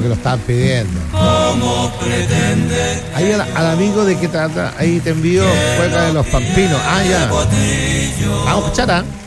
que lo estaban pidiendo. Ahí al amigo de qué trata, ahí te envío Cueca de los Pampinos. Ah, ya. Vamos a escuchar, ¿ah?